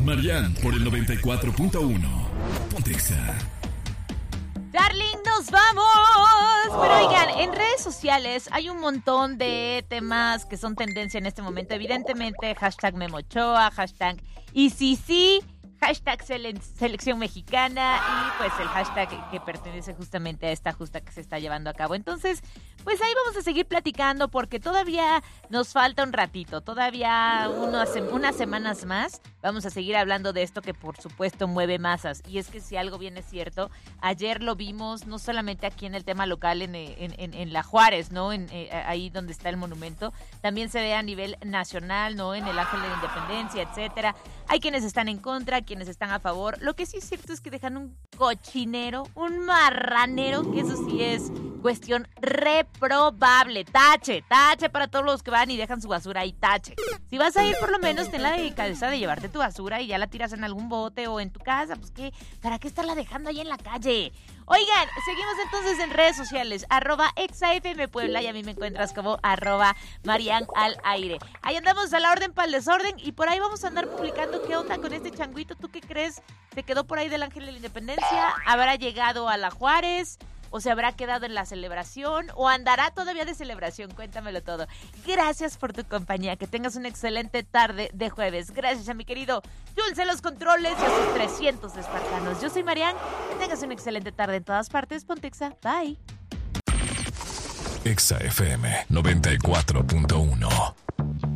Marian por el 94.1. Pontexa. Darling, nos vamos. Pero oigan, en redes sociales hay un montón de temas que son tendencia en este momento. Evidentemente, hashtag Memochoa, hashtag ICC, hashtag Selección Mexicana y pues el hashtag que pertenece justamente a esta justa que se está llevando a cabo. Entonces, pues ahí vamos a seguir platicando porque todavía nos falta un ratito, todavía unas semanas más. Vamos a seguir hablando de esto que por supuesto mueve masas. Y es que si algo bien es cierto, ayer lo vimos no solamente aquí en el tema local en La Juárez, ¿no? Ahí donde está el monumento, también se ve a nivel nacional, ¿no? En el Ángel de la Independencia, etcétera. Hay quienes están en contra, quienes están a favor. Lo que sí es cierto es que dejan un cochinero, un marranero, que eso sí es cuestión reprobable. Tache para todos los que van y dejan su basura ahí, tache. Si vas a ir, por lo menos ten la delicadeza de llevarte tu basura y ya la tiras en algún bote o en tu casa. Pues qué, ¿para qué estarla dejando ahí en la calle? Oigan, seguimos entonces en redes sociales, @ExaFM Puebla, y a mí me encuentras como @Marian al aire. Ahí andamos a la orden para el desorden y por ahí vamos a andar publicando qué onda con este changuito. ¿Tú qué crees? ¿Se quedó por ahí del Ángel de la Independencia? ¿Habrá llegado a La Juárez? ¿O se habrá quedado en la celebración? ¿O andará todavía de celebración? Cuéntamelo todo. Gracias por tu compañía. Que tengas una excelente tarde de jueves. Gracias a mi querido Jules en los controles y a sus 300 espartanos. Yo soy Marian. Que tengas una excelente tarde en todas partes. Pontexa. Bye. Exa FM 94.1.